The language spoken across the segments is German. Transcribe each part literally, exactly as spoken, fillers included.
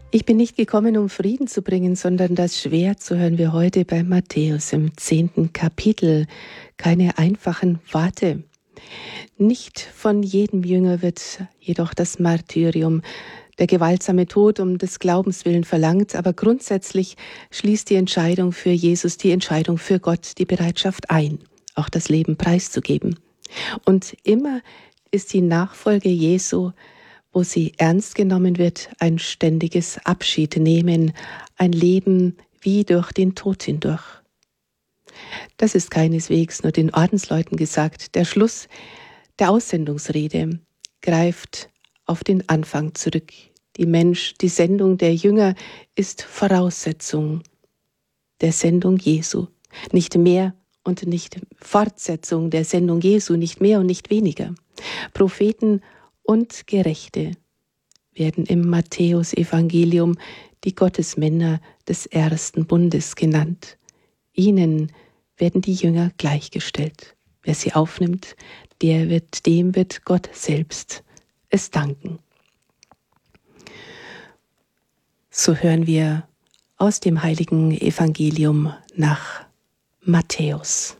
Ich bin nicht gekommen, um Frieden zu bringen, sondern das Schwert, so hören wir heute bei Matthäus im zehnten Kapitel. Keine einfachen Worte. Nicht von jedem Jünger wird jedoch das Martyrium, der gewaltsame Tod um des Glaubens willen verlangt, aber grundsätzlich schließt die Entscheidung für Jesus, die Entscheidung für Gott, die Bereitschaft ein, auch das Leben preiszugeben. Und immer ist die Nachfolge Jesu, wo sie ernst genommen wird, ein ständiges Abschiednehmen, ein Leben wie durch den Tod hindurch. Das ist keineswegs nur den Ordensleuten gesagt. Der Schluss der Aussendungsrede greift auf den Anfang zurück. Die Mensch, die Sendung der Jünger ist Voraussetzung der Sendung Jesu. Nicht mehr und nicht Fortsetzung der Sendung Jesu, nicht mehr und nicht weniger. Propheten und Gerechte werden im Matthäus-Evangelium die Gottesmänner des ersten Bundes genannt. Ihnen werden die Jünger gleichgestellt. Wer sie aufnimmt, der wird, dem wird Gott selbst es danken. So hören wir aus dem heiligen Evangelium nach Matthäus.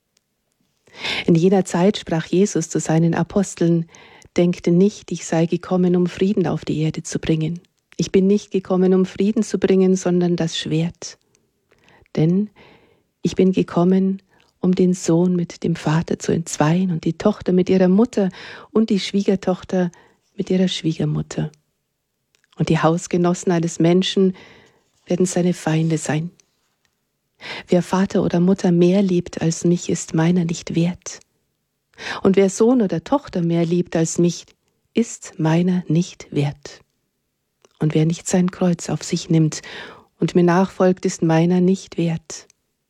In jener Zeit sprach Jesus zu seinen Aposteln: Denkt nicht, ich sei gekommen, um Frieden auf die Erde zu bringen. Ich bin nicht gekommen, um Frieden zu bringen, sondern das Schwert. Denn ich bin gekommen, um den Sohn mit dem Vater zu entzweien und die Tochter mit ihrer Mutter und die Schwiegertochter mit ihrer Schwiegermutter. Und die Hausgenossen eines Menschen werden seine Feinde sein. Wer Vater oder Mutter mehr liebt als mich, ist meiner nicht wert. Und wer Sohn oder Tochter mehr liebt als mich, ist meiner nicht wert. Und wer nicht sein Kreuz auf sich nimmt und mir nachfolgt, ist meiner nicht wert.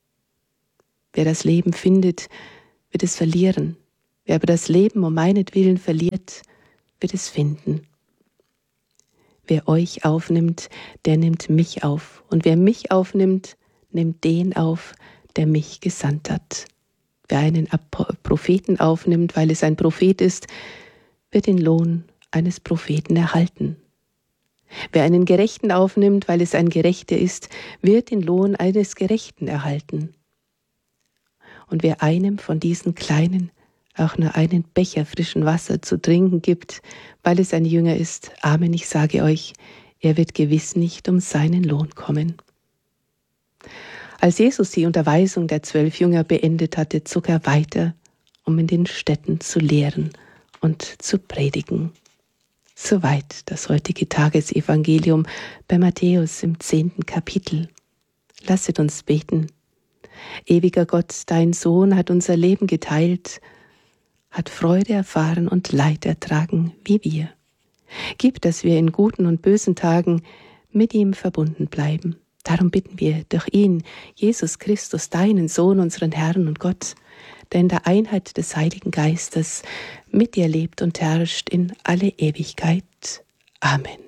Wer das Leben findet, wird es verlieren. Wer aber das Leben um meinetwillen verliert, wird es finden. Wer euch aufnimmt, der nimmt mich auf. Und wer mich aufnimmt, nimmt den auf, der mich gesandt hat. Wer einen Propheten aufnimmt, weil es ein Prophet ist, wird den Lohn eines Propheten erhalten. Wer einen Gerechten aufnimmt, weil es ein Gerechter ist, wird den Lohn eines Gerechten erhalten. Und wer einem von diesen Kleinen auch nur einen Becher frischen Wasser zu trinken gibt, weil es ein Jünger ist, Amen, ich sage euch, er wird gewiss nicht um seinen Lohn kommen. Als Jesus die Unterweisung der zwölf Jünger beendet hatte, zog er weiter, um in den Städten zu lehren und zu predigen. Soweit das heutige Tagesevangelium bei Matthäus im zehnten Kapitel. Lasset uns beten. Ewiger Gott, dein Sohn hat unser Leben geteilt, hat Freude erfahren und Leid ertragen wie wir. Gib, dass wir in guten und bösen Tagen mit ihm verbunden bleiben. Darum bitten wir durch ihn, Jesus Christus, deinen Sohn, unseren Herrn und Gott, der in der Einheit des Heiligen Geistes mit dir lebt und herrscht in alle Ewigkeit. Amen.